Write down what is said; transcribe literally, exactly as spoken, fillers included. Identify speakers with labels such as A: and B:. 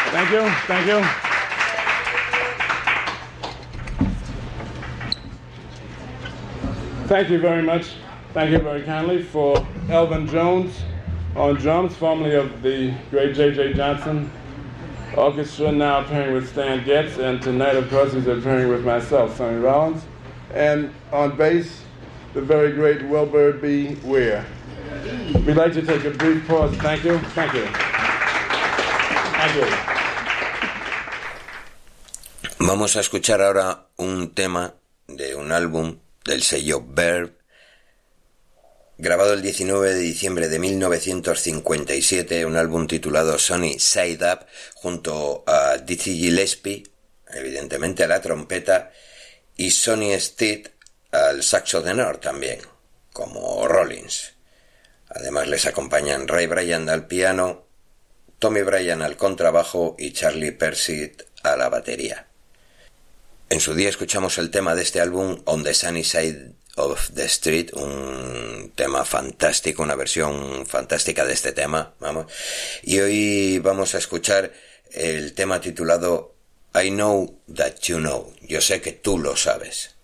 A: Thank you, thank you. Thank you very much. Thank you very kindly for Elvin Jones on drums, formerly of the great J J Johnson Orchestra, now appearing with Stan Getz, and tonight, of course, he's appearing with myself, Sonny Rollins, and on bass, the very great Wilbur B. Weir. We'd like to take a brief pause. Thank you. Thank you. Thank you.
B: Vamos a escuchar ahora un tema de un álbum del sello Verve, grabado el diecinueve de diciembre de mil novecientos cincuenta y siete, un álbum titulado Sonny Side Up, junto a Dizzy Gillespie, evidentemente a la trompeta, y Sonny Stitt al saxo tenor también, como Rollins. Además les acompañan Ray Bryant al piano, Tommy Bryan al contrabajo y Charlie Persett a la batería. En su día escuchamos el tema de este álbum, On the Sunny Side of the Street, un tema fantástico, una versión fantástica de este tema, vamos. Y hoy vamos a escuchar el tema titulado I Know That You Know, yo sé que tú lo sabes.